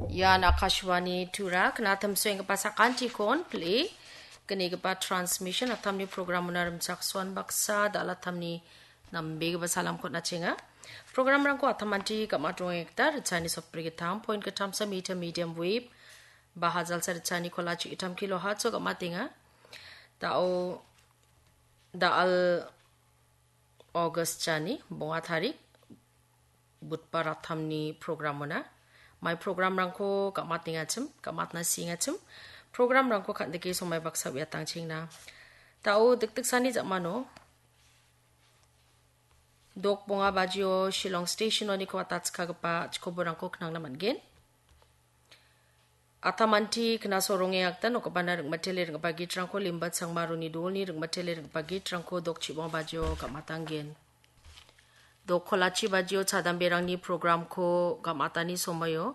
Yan Akashwani Tura, Knatam Swing Pasakan Chikon, play, Ganigapa transmission, Atamni program Naram Saxwan Baksa, Dalatamni Nambig Basalam Kotnachinga. Program Ranko Atamanti, Kamatong Ektar, Chinese of Brigitam, Point Katamsa meter medium wave, Bahazal Sarchani Kolachi Itam Kilohertz, so Gamatinga, Dao Daal August Chani, Bongatari, Butparatamni programona. My program rangko kamat ngacem, kamat nasi ngacem. Program rangko kat deke so my baksa biatang chingna. Tao dek sani zakmano. Dok bonga bajio Shillong Station oni ko atats kagapa chikobo rangko knang naman gen. Atamanti kena soronge akta no kabana reng matele reng pagi trangko limbat sang maruni doni reng matele reng pagi trangko dok chibong bajio kamatang gen. Dok kolachi bajio chadam berang ni program ko gamatani somayo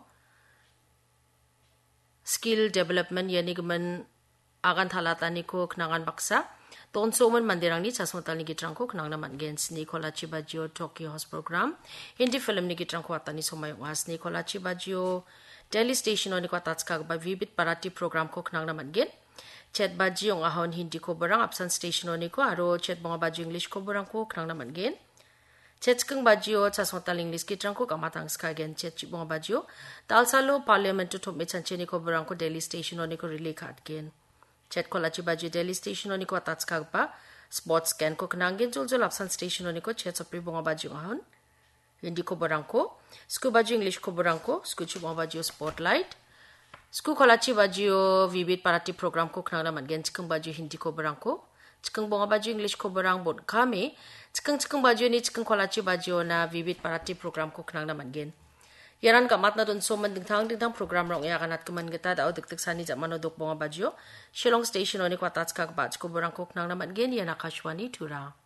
skill development yani gaman agan thalatani ko knangan baksa ton soman mandirang ni chasmotal ni gitrang ko knang naman gens ni kolachi bajio Tokyo host program hindi film ni gitrang ko atani somayo was ni kolachi bajio Delhi station oni ko tatska ba vibit parati program ko knang naman gen chat bajio ng ahon hindi ko barang absent station oni ko aro chat mga bajio English ko barang ko knang naman gen Chetskeng bajio chasmotal English kitrang ko kamatang skagen chet chibong bajio talsalo parliament to top mechancheni ko barang ko Delhi station oni ko relay card gen chet kolachi bajio Delhi station oni ko tatska pa sports scan ko knanggen jol absent station oni ko chet sopri bonga bajio ahon hindi ko barang ko sku bajio English ko barang ko sku chibong bajio spotlight sku kolachi bajio vibit parati program ko knang naman gen chikeng bajio hindi ko barang ko chikeng bonga bajio English ko barang bon kami Cikeng baju ni cikeng kolachi baju na vibit parati program ko knang naman gen. Yaran kamat na don so man dingtang program rong ya kanat kuman kita daw diktik sani zaman dok bonga baju. Shillong station oni ko atats kag baj ko borang ko knang naman gen yan Akashwani Tura.